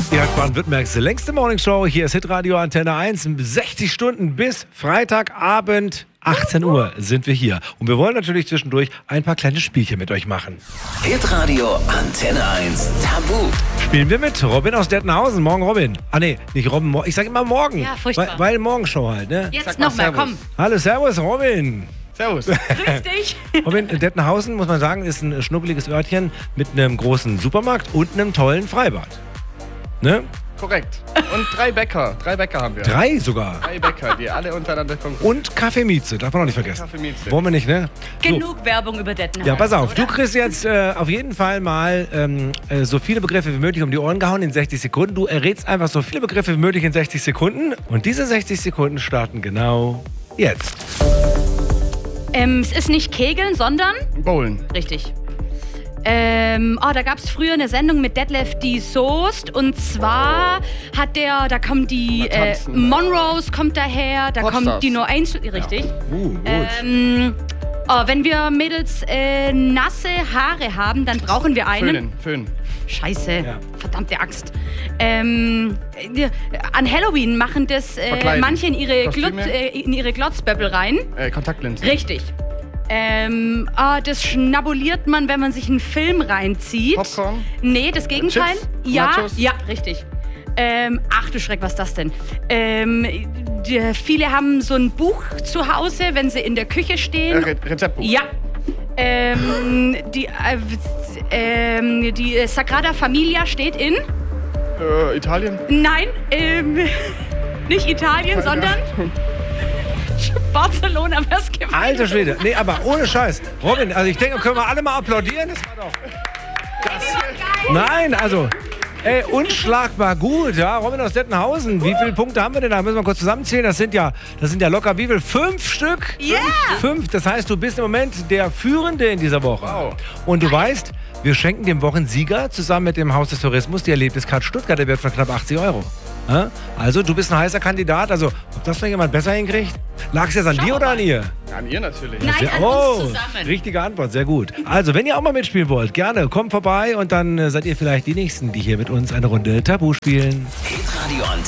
Ihr hört Baden-Württembergs längste Morningshow. Hier ist Hitradio Antenne 1. 60 Stunden bis Freitagabend 18 Uhr sind wir hier. Und wir wollen natürlich zwischendurch ein paar kleine Spielchen mit euch machen. Hitradio Antenne 1 Tabu. Spielen wir mit Robin aus Dettenhausen. Morgen Robin. Ah nee, nicht Robin. Ich sage immer morgen. Ja, furchtbar. Weil Morgenshow halt, ne? Jetzt nochmal, komm. Hallo, servus Robin. Servus. Grüß dich. Robin, Dettenhausen, muss man sagen, ist ein schnuckeliges Örtchen mit einem großen Supermarkt und einem tollen Freibad. Ne? Korrekt. Und 3 Bäcker. 3 Bäcker haben wir. 3 sogar. 3 Bäcker, die alle untereinander konkurrieren. Und Kaffee Mieze, darf man auch nicht vergessen. Kaffee Mieze. Wollen wir nicht, ne? Genug Werbung über Dettenhausen. Ja, pass auf, oder? du kriegst jetzt auf jeden Fall mal so viele Begriffe wie möglich um die Ohren gehauen in 60 Sekunden. Du errätst einfach so viele Begriffe wie möglich in 60 Sekunden. Und diese 60 Sekunden starten genau jetzt. Es ist nicht Kegeln, sondern... Bowlen. Richtig. Da gab es früher eine Sendung mit Detlef die Soest und zwar da kommt die Mal tanzen, Monrose kommt daher, da Popstars. kommt die No 1, richtig. Gut. Wenn wir Mädels nasse Haare haben, dann brauchen wir einen. Föhn. Scheiße, Ja. verdammte Axt. An Halloween machen das Verkleiden. manche in Kostüme? in ihre Glotzböbbel rein. Kontaktlinsen. Richtig. Das schnabuliert man, wenn man sich einen Film reinzieht. Popcorn? Nee, das Gegenteil. Chips? Ja, Nachos? ja, richtig. Ach du Schreck, was ist das denn? Viele haben so ein Buch zu Hause, wenn sie in der Küche stehen. Rezeptbuch. Ja. Die Sagrada Familia steht in? Italien? Nein, nicht Italien, sondern Barcelona, was gewinnt. Alter Schwede. Nee, aber ohne Scheiß. Robin, also ich denke, können wir alle mal applaudieren? Das war doch... Nein, also... Ey, unschlagbar gut, ja. Robin aus Dettenhausen. Wie viele Punkte haben wir denn da? Müssen wir kurz zusammenzählen. Das sind ja locker wie viel? 5 Stück? Ja. 5. Das heißt, du bist im Moment der Führende in dieser Woche. Wow. Und du weißt, wir schenken dem Wochensieger zusammen mit dem Haus des Tourismus die Erlebniskarte Stuttgart, der Wert von knapp 80 €. Ja? Also, du bist ein heißer Kandidat. Also, ob das noch jemand besser hinkriegt? Lag es jetzt an dir oder an ihr? An ihr natürlich. Nein, an uns zusammen. Richtige Antwort, sehr gut. Also, wenn ihr auch mal mitspielen wollt, gerne, kommt vorbei und dann seid ihr vielleicht die Nächsten, die hier mit uns eine Runde Tabu spielen. Hitradio Antenne